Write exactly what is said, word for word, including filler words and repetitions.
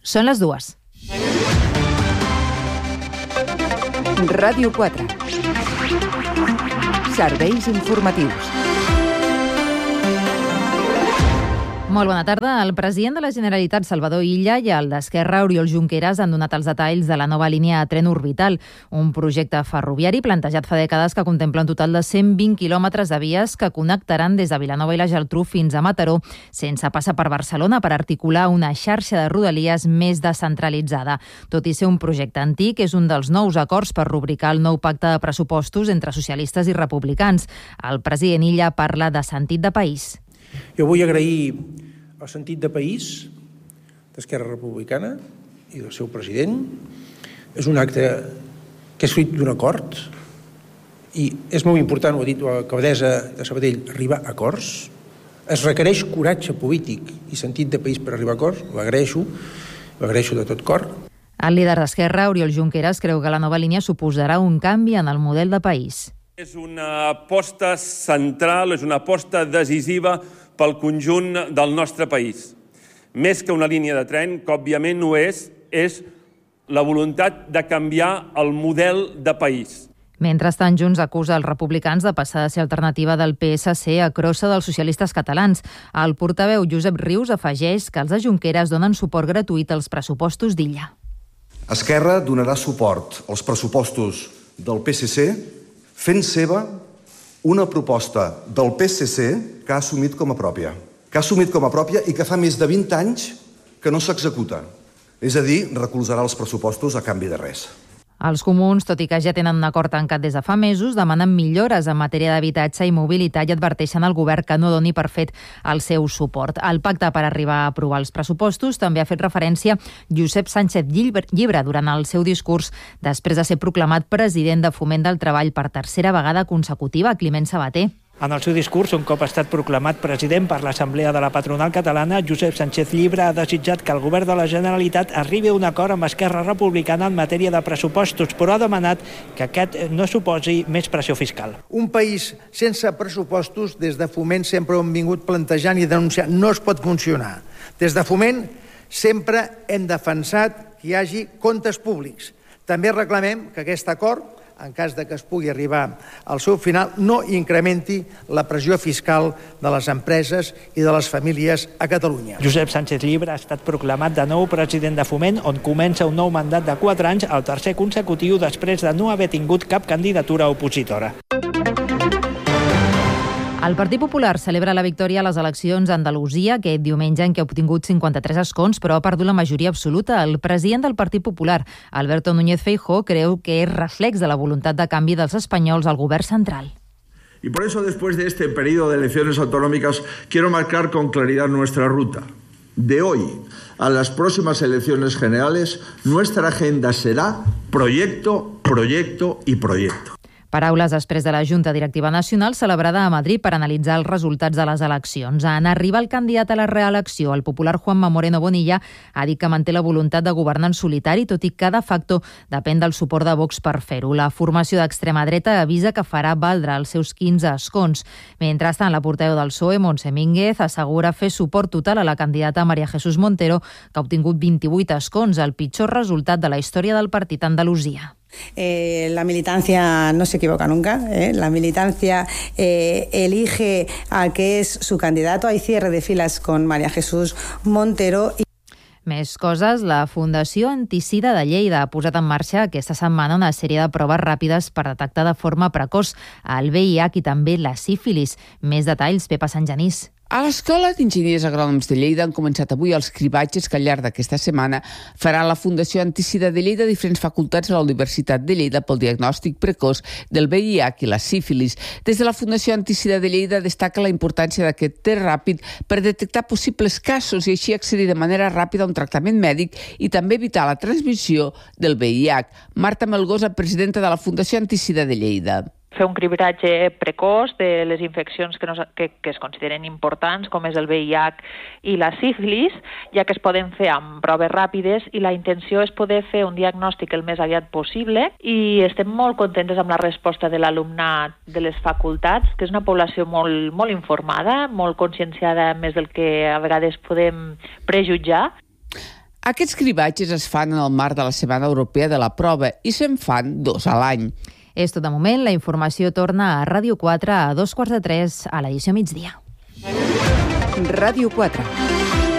Són les dues. Ràdio quatre. Serveis informatius. Molt bona tarda. El president de la Generalitat, Salvador Illa, i el d'Esquerra, Oriol Junqueras, han donat els detalls de la nova línia de tren orbital, un projecte ferroviari plantejat fa dècades que contempla un total de cent vint quilòmetres de vies que connectaran des de Vilanova i la Geltrú fins a Mataró, sense passar per Barcelona, per articular una xarxa de rodalies més descentralitzada. Tot i ser un projecte antic, és un dels nous acords per rubricar el nou pacte de pressupostos entre socialistes i republicans. El president Illa parla de sentit de país. Jo vull agrair el sentit de país d'Esquerra Republicana i del seu president. És un acte que és fruit d'un acord i és molt important, ho ha dit l'alcaldessa de Sabadell, arribar a acords. Es requereix coratge polític i sentit de país per arribar a acords. L'agraeixo, l'agraeixo de tot cor. El líder d'Esquerra, Oriol Junqueras, creu que la nova línia suposarà un canvi en el model de país. És una aposta central, és una aposta decisiva pel conjunt del nostre país. Més que una línia de tren, que òbviament ho és, és la voluntat de canviar el model de país. Mentrestant, Junts acusa els republicans de passar de ser alternativa del P S C a crossa dels socialistes catalans. El portaveu Josep Rius afegeix que els de Junqueras donen suport gratuït als pressupostos d'Illa. Esquerra donarà suport als pressupostos del P S C fent seva una proposta del P S C que ha assumit com a pròpia, que ha assumit com a pròpia i que fa més de vint anys que no s'executa. És a dir, recolzarà els pressupostos a canvi de res. Els comuns, tot i que ja tenen un acord tancat des de fa mesos, demanen millores en matèria d'habitatge i mobilitat i adverteixen al govern que no doni per fet el seu suport. Al pacte per arribar a aprovar els pressupostos també ha fet referència Josep Sánchez Llibre durant el seu discurs després de ser proclamat president de Foment del Treball per tercera vegada consecutiva, Climent Sabater. En el seu discurs, un cop ha estat proclamat president per l'Assemblea de la Patronal Catalana, Josep Sánchez Llibre ha desitjat que el govern de la Generalitat arribi a un acord amb Esquerra Republicana en matèria de pressupostos, però ha demanat que aquest no suposi més pressió fiscal. Un país sense pressupostos, des de Foment sempre ho hem vingut plantejant i denunciant, no es pot funcionar. Des de Foment sempre hem defensat que hi hagi comptes públics. També reclamem que aquest acord, en cas de que es pugui arribar al seu final, no incrementi la pressió fiscal de les empreses i de les famílies a Catalunya. Josep Sánchez Llibre ha estat proclamat de nou president de Foment, on comença un nou mandat de quatre anys, el tercer consecutiu després de no haver tingut cap candidatura opositora. El Partit Popular celebra la victòria a les eleccions a Andalusia aquest diumenge, en què ha obtingut cinquanta-tres escons, però ha perdut la majoria absoluta. El president del Partit Popular, Alberto Núñez Feijóo, creu que és reflex de la voluntat de canvi dels espanyols al govern central. Y por eso, después de este periodo de elecciones autonómicas, quiero marcar con claridad nuestra ruta. De hoy a las próximas elecciones generales, nuestra agenda será proyecto, proyecto y proyecto. Paraules després de la Junta Directiva Nacional celebrada a Madrid per analitzar els resultats de les eleccions. En arribar el candidat a la reelecció, el popular Juanma Moreno Bonilla, ha dit que manté la voluntat de governar en solitari, tot i que de facto depèn del suport de Vox per fer-ho. La formació d'extrema dreta avisa que farà valdre els seus quinze escons. Mentrestant, la portaveu del P S O E, Montse Mínguez, assegura fer suport total a la candidata María Jesús Montero, que ha obtingut vint-i-vuit escons, el pitjor resultat de la història del partit a Andalusia. Eh, la militancia no se equivoca nunca, ¿eh? La militancia eh, elige al que es su candidato. Hay cierre de filas con María Jesús Montero. Y... Més coses, la Fundació Anticida de Lleida ha posat en marxa aquesta setmana una sèrie de proves ràpides per detectar de forma precoç el V I H i també la sífilis. Més detalls, Pepa Santgenís. A l'Escola d'Enginyers Agrònoms de Lleida han començat avui els cribatges que al llarg d'aquesta setmana farà la Fundació Anticida de Lleida a diferents facultats a la Universitat de Lleida pel diagnòstic precoç del V I H i la sífilis. Des de la Fundació Anticida de Lleida destaca la importància d'aquest test ràpid per detectar possibles casos i així accedir de manera ràpida a un tractament mèdic i també evitar la transmissió del V I H. Marta Melgosa, presidenta de la Fundació Anticida de Lleida. Fer un cribratge precoç de les infeccions que, no, que, que es consideren importants, com és el V I H i la sífilis, ja que es poden fer amb proves ràpides i la intenció és poder fer un diagnòstic el més aviat possible i estem molt contentes amb la resposta de l'alumnat de les facultats, que és una població molt, molt informada, molt conscienciada més del que a vegades podem prejutjar. Aquests cribatges es fan en el marc de la Setmana Europea de la Prova i se'n fan dos a l'any. És tot de moment. La informació torna a Ràdio quatre a dos quarts de tres a l'edició migdia. Ràdio quatre.